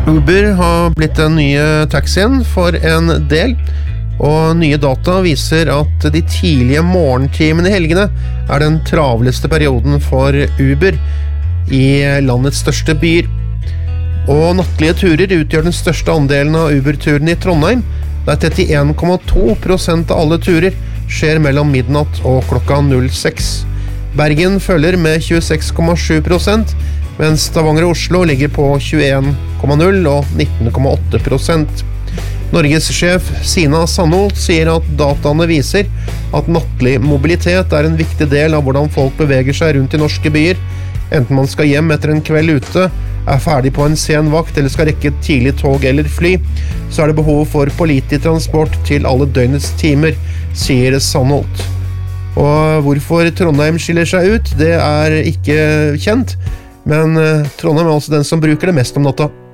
Uber har blitt den nye taxien for en del, og nye data viser at de tidlige morgentimene i helgene er den travleste perioden for Uber i landets største byer. Og nattlige turer utgjør den største andelen av Uber-turene i Trondheim, der 31,2% av alle turer skjer mellom midnatt og klokka 06. Bergen følger med 26,7%, mens Stavanger og Oslo ligger på 21,0% og 19,8%. Norgessjef Sina Sandholt sier at dataene viser at nattlig mobilitet er en viktig del av hvordan folk beveger seg rundt i norske byer. Enten man skal hjem etter en kveld ute, er ferdig på en sen vakt eller skal rekke et tidlig tog eller fly, så er det behov for pålitelig transport til alle døgnets timer, sier Sandholt. Og hvorfor Trondheim skiller seg ut, det er ikke kjent, men Trondheim er altså den som bruker det mest om natta.